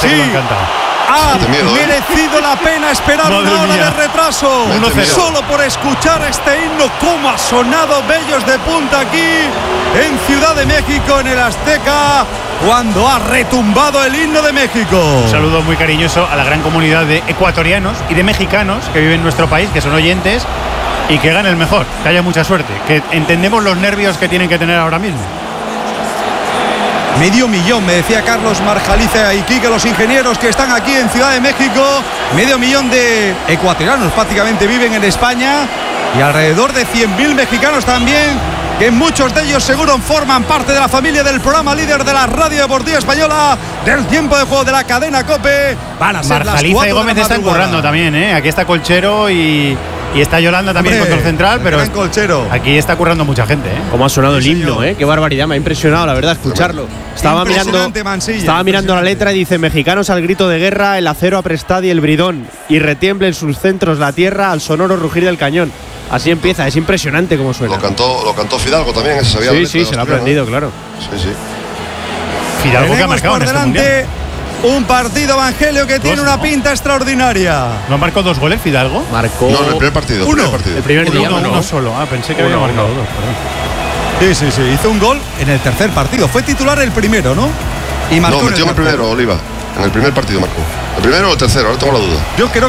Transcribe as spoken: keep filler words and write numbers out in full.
Fíjate sí. que me encanta. Ha miedo, ¿eh? merecido la pena esperar Madre una hora mía. de retraso uno cero. solo por escuchar este himno. Cómo ha sonado Bellos de Punta aquí en Ciudad de México, en el Azteca, cuando ha retumbado el himno de México. Un saludo muy cariñoso a la gran comunidad de ecuatorianos y de mexicanos que viven en nuestro país, que son oyentes, y que gane el mejor, que haya mucha suerte, que entendemos los nervios que tienen que tener ahora mismo. Medio millón, me decía Carlos Marjaliza y Quique, los ingenieros que están aquí en Ciudad de México. Medio millón de ecuatorianos prácticamente viven en España y alrededor de cien mil mexicanos también, que muchos de ellos seguro forman parte de la familia del programa líder de la radio deportiva española, del tiempo de juego de la cadena COPE. Van a ser las Marjaliza cuatro y Gómez de la están madrugada. currando también, ¿eh? Aquí está Colchero y, y está Yolanda también, Hombre, control central, el pero gran Colchero. aquí está currando mucha gente, ¿eh? Cómo ha sonado el Sí, himno, señor. ¿eh? Qué barbaridad, me ha impresionado, la verdad, escucharlo. Estaba mirando, Impresionante, Mansilla, estaba mirando la letra y dice: mexicanos al grito de guerra, el acero aprestad y el bridón, y retiemble en sus centros la tierra al sonoro rugir del cañón. Así empieza, es impresionante cómo suena. Lo cantó, lo cantó Fidalgo también, ese sabía. Sí, sí, se lo ha aprendido, claro. Sí, sí. Fidalgo que ha Tenemos marcado por en este mundial. delante un partido, Evangelio, que tiene Dos, una ¿no? pinta extraordinaria. ¿No ha marcado dos goles Fidalgo? Marcó. No, en el primer partido. Uno. El primer partido. El primer Uno, día, uno, ¿no? uno solo. Ah, pensé que había Uno, marcado uno. dos, perdón. Sí, sí, sí. Hizo un gol en el tercer partido. Fue titular el primero, ¿no? Y marcó No, en metió en el tercero. primero, Oliva. En el primer partido marcó. ¿El primero o el tercero? Ahora tengo la duda. Yo creo